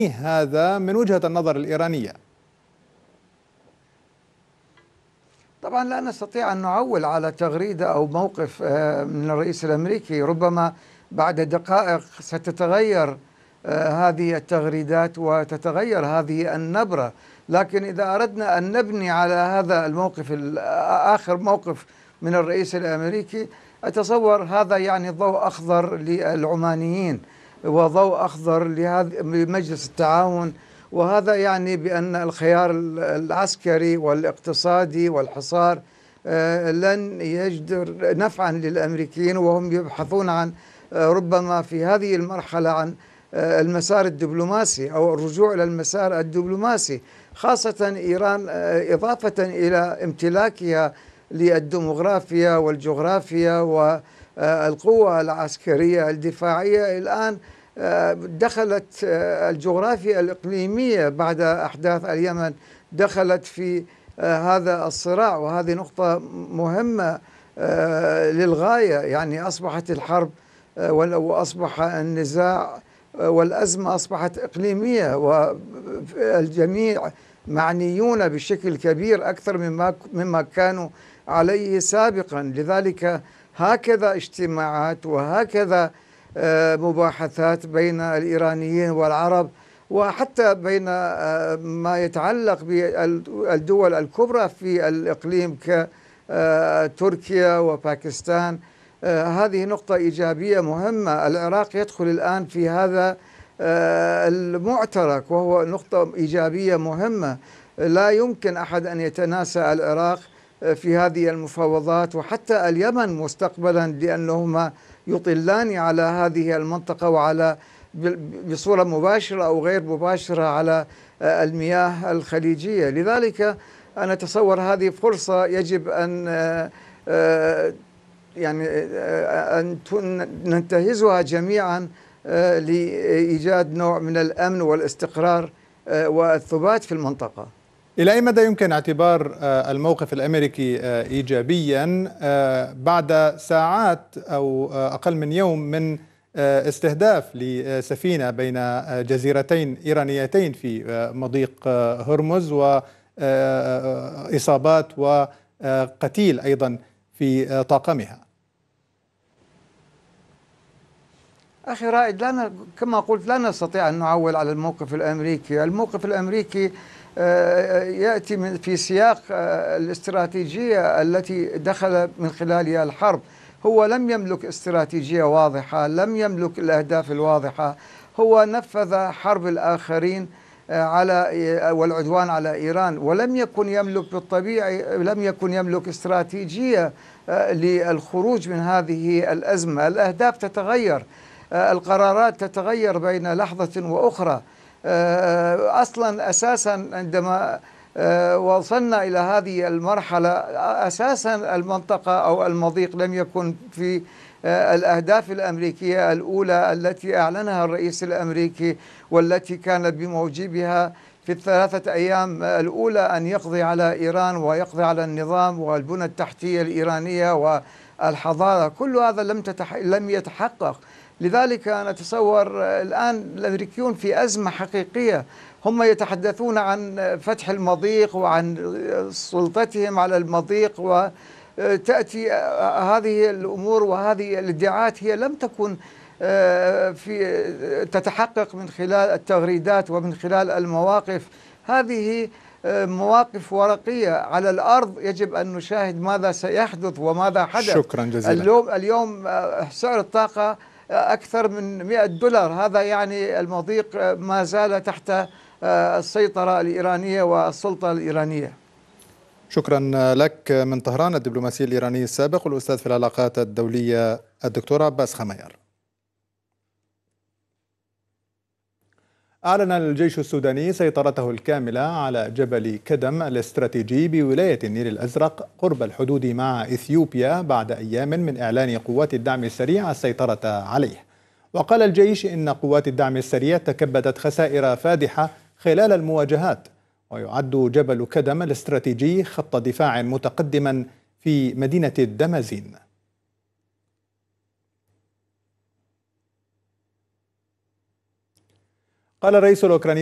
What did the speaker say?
هذا من وجهة النظر الإيرانية؟ طبعا لا نستطيع أن نعول على تغريدة أو موقف من الرئيس الأمريكي. ربما بعد دقائق ستتغير هذه التغريدات وتتغير هذه النبرة، لكن إذا أردنا أن نبني على هذا الموقف آخر موقف من الرئيس الأمريكي، أتصور هذا يعني ضوء أخضر للعمانيين وضوء أخضر لمجلس التعاون، وهذا يعني بأن الخيار العسكري والاقتصادي والحصار لن يجدر نفعا للأمريكيين، وهم يبحثون عن ربما في هذه المرحلة عن المسار الدبلوماسي أو الرجوع إلى المسار الدبلوماسي، خاصة إيران إضافة إلى امتلاكها للديموغرافيا والجغرافيا والقوة العسكرية الدفاعية. الآن دخلت الجغرافيا الإقليمية بعد أحداث اليمن دخلت في هذا الصراع، وهذه نقطة مهمة للغاية. يعني أصبحت الحرب وأصبح النزاع والأزمة أصبحت إقليمية، والجميع معنيون بشكل كبير أكثر مما كانوا عليه سابقا. لذلك هكذا اجتماعات وهكذا مباحثات بين الإيرانيين والعرب، وحتى بين ما يتعلق بالدول الكبرى في الإقليم كتركيا وباكستان. هذه نقطة إيجابية مهمة. العراق يدخل الآن في هذا المعترك، وهو نقطة إيجابية مهمة. لا يمكن أحد أن يتناسى العراق في هذه المفاوضات، وحتى اليمن مستقبلا، لأنهما يطلان على هذه المنطقة وعلى بصورة مباشرة أو غير مباشرة على المياه الخليجية. لذلك أنا أتصور هذه فرصة يجب أن يعني أن ننتهزها جميعا لإيجاد نوع من الأمن والاستقرار والثبات في المنطقة. إلى أي مدى يمكن اعتبار الموقف الأمريكي إيجابيا بعد ساعات أو أقل من يوم من استهداف لسفينة بين جزيرتين إيرانيتين في مضيق هرمز، وإصابات وقتيل أيضا في طاقمها؟ أخي رائد، كما قلت لا نستطيع أن نعول على الموقف الأمريكي. الموقف الأمريكي يأتي في سياق الاستراتيجية التي دخل من خلالها الحرب. هو لم يملك استراتيجية واضحة، لم يملك الأهداف الواضحة. هو نفذ حرب الآخرين والعدوان على إيران، ولم يكن يملك بالطبيعي لم يكن يملك استراتيجية للخروج من هذه الأزمة. الأهداف تتغير، القرارات تتغير بين لحظة وأخرى. أصلا أساسا عندما وصلنا إلى هذه المرحلة، أساسا المنطقة أو المضيق لم يكن في الأهداف الأمريكية الأولى التي أعلنها الرئيس الأمريكي، والتي كانت بموجبها في الثلاثة أيام الأولى أن يقضي على إيران ويقضي على النظام والبنى التحتية الإيرانية والحضارة. كل هذا لم يتحقق. لذلك نتصور الآن الأمريكيون في أزمة حقيقية. هم يتحدثون عن فتح المضيق وعن سلطتهم على المضيق، وتأتي هذه الأمور وهذه الادعاءات هي لم تكن تتحقق من خلال التغريدات ومن خلال المواقف. هذه مواقف ورقية. على الأرض يجب أن نشاهد ماذا سيحدث وماذا حدث. شكرا جزيلا. اليوم سعر الطاقة أكثر من $100. هذا يعني المضيق ما زال تحت السيطرة الإيرانية والسلطة الإيرانية. شكرا لك. من طهران الدبلوماسي الإيراني السابق والأستاذ في العلاقات الدولية الدكتور عباس خميار. أعلن الجيش السوداني سيطرته الكاملة على جبل كدم الاستراتيجي بولاية النيل الأزرق قرب الحدود مع إثيوبيا بعد أيام من إعلان قوات الدعم السريع السيطرة عليه. وقال الجيش إن قوات الدعم السريع تكبدت خسائر فادحة خلال المواجهات، ويعد جبل كدم الاستراتيجي خط دفاع متقدما في مدينة الدمازين. قال الرئيس الأوكراني